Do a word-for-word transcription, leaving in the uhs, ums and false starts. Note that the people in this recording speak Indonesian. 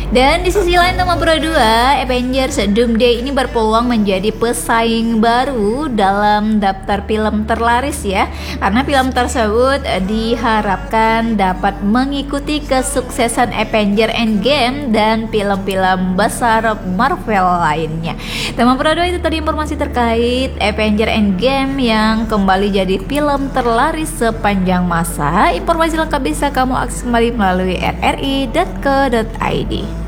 Dan di sisi lain nomor dua, Avengers Doomsday ini berpeluang menjadi pesaing baru dalam daftar film terlaris ya. Karena film tersebut diharapkan dapat mengikuti kesuksesan Avengers Endgame dan film-film besar Marvel lainnya. Nomor dua itu tadi informasi terkait Avengers Endgame yang kembali jadi film terlaris sepanjang masa. Informasi lengkap bisa kamu akses kembali melalui r r i dot co dot i d.